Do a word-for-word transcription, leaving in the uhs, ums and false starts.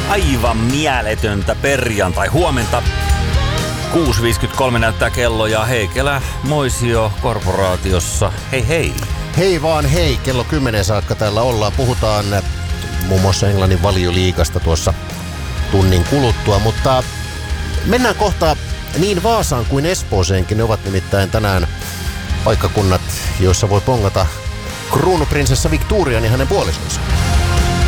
Aivan mieletöntä perjantai huomenta. kuusi viisikymmentäkolme näyttää kello ja Heikelä Moisio korporaatiossa. Hei hei. Hei vaan hei, kello kymmenen saakka täällä ollaan. Puhutaan muun muassa Englannin Valioliigasta tuossa tunnin kuluttua, mutta mennään kohta niin Vaasaan kuin Espooseenkin. Ne ovat nimittäin tänään paikkakunnat, joissa voi pongata kruunuprinsessa Victorian ja hänen puolisonsa.